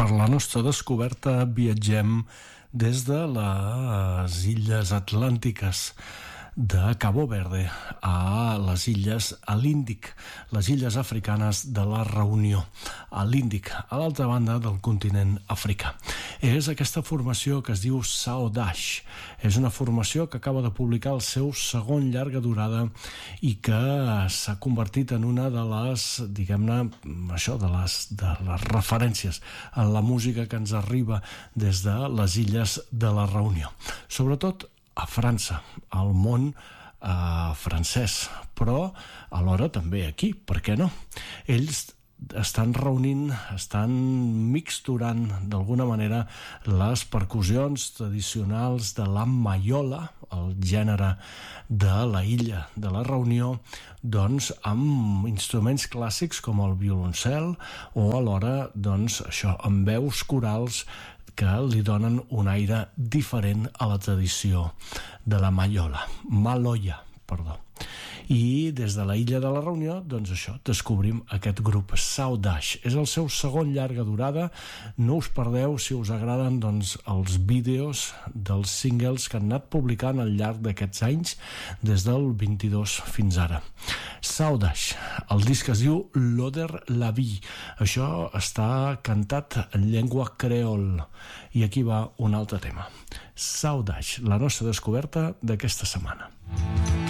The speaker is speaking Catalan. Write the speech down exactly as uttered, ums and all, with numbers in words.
Per la nostra descoberta viatgem des de les illes atlàntiques de Cabo Verde a les illes a l'Índic, les illes africanes de la Reunió, a l'Índic, a l'altra banda del continent africà. És aquesta formació que es diu Saudash. És una formació que acaba de publicar el seu segon llarga durada i que s'ha convertit en una de les, diguem-ne, això, de les, de les referències en la música que ens arriba des de les illes de la Reunió. Sobretot a França, al món eh, francès, però alhora també aquí, per què no? Ells estan reunint, estan mixturant d'alguna manera les percussions tradicionals de la maiola, el gènere de la illa de la Reunió, doncs amb instruments clàssics com el violoncel o alhora, doncs, això, amb veus corals que li donen un aire diferent a la tradició de la maiola, maloia, perdó. I des de la illa de la Reunió, doncs això, descobrim aquest grup Saudash. És el seu segon llarga durada. No us perdeu, si us agraden, doncs, els vídeos dels singles que han anat publicant al llarg d'aquests anys, des del vint-i-dos fins ara. Saudash, el disc es diu L'Oder la Vie. Això està cantat en llengua creol. I aquí va un altre tema. Saudash, la nostra descoberta d'aquesta setmana.